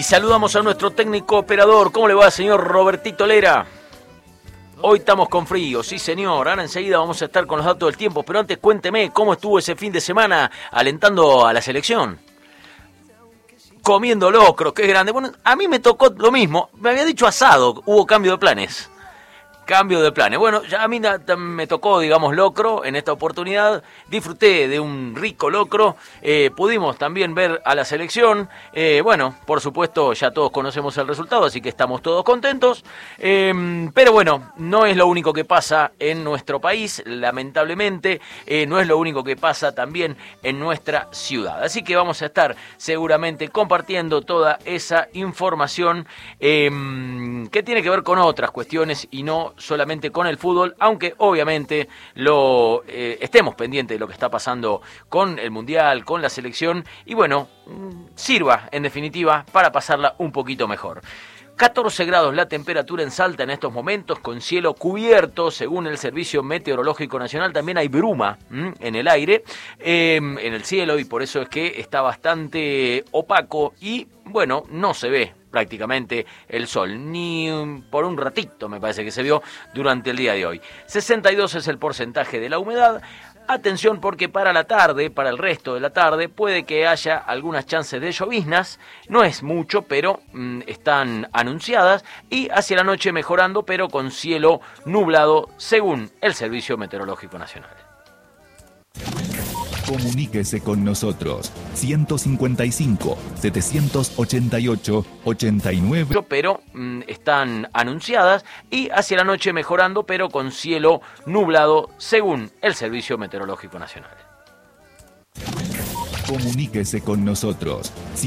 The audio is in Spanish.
Y saludamos a nuestro técnico operador. ¿Cómo le va, señor Robertito Lera? Hoy estamos con frío, sí señor. Ahora enseguida vamos a estar con los datos del tiempo. Pero antes cuénteme cómo estuvo ese fin de semana alentando a la selección. Comiendo locro, qué grande. Bueno, a mí me tocó lo mismo. Me había dicho asado, hubo cambio de planes. Cambio de planes. Bueno, ya a mí me tocó, digamos, locro en esta oportunidad. Disfruté de un rico locro. Pudimos también ver a la selección. Bueno, por supuesto, ya todos conocemos el resultado, así que estamos todos contentos. Pero bueno, no es lo único que pasa en nuestro país, lamentablemente. No es lo único que pasa también en nuestra ciudad. Así que vamos a estar seguramente compartiendo toda esa información que tiene que ver con otras cuestiones y no solamente con el fútbol, aunque obviamente estemos pendientes de lo que está pasando con el Mundial, con la selección, y bueno, sirva en definitiva para pasarla un poquito mejor. 14 grados la temperatura en Salta en estos momentos, con cielo cubierto, según el Servicio Meteorológico Nacional. También hay bruma en el aire, en el cielo, y por eso es que está bastante opaco y, bueno, no se ve prácticamente el sol, ni por un ratito me parece que se vio durante el día de hoy. 62 es el porcentaje de la humedad. Atención porque para la tarde, para el resto de la tarde, puede que haya algunas chances de lloviznas. No es mucho, pero están anunciadas. Y hacia la noche mejorando, pero con cielo nublado, según el Servicio Meteorológico Nacional. Comuníquese con nosotros. 155-788-89. Pero están anunciadas y hacia la noche mejorando, pero con cielo nublado, según el Servicio Meteorológico Nacional. Comuníquese con nosotros.